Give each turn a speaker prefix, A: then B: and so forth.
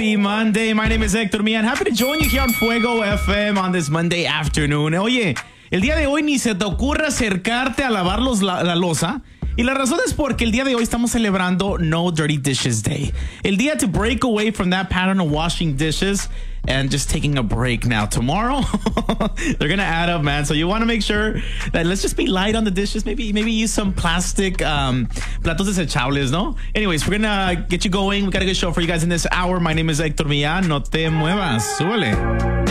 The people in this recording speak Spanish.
A: Happy Monday. My name is Héctor Mian. Happy to join you here on Fuego FM on this Monday afternoon. Oye, el día de hoy ni se te ocurra acercarte a lavar la loza. Y la razón es porque el día de hoy estamos celebrando No Dirty Dishes Day. El día to break away from that pattern of washing dishes and just taking a break now. Tomorrow, they're going to add up, man. So you want to make sure that let's just be light on the dishes. Maybe use some plastic platos desechables, no? Anyways, we're going to get you going. We got a good show for you guys in this hour. My name is Héctor Millán. No te muevas. Súbele.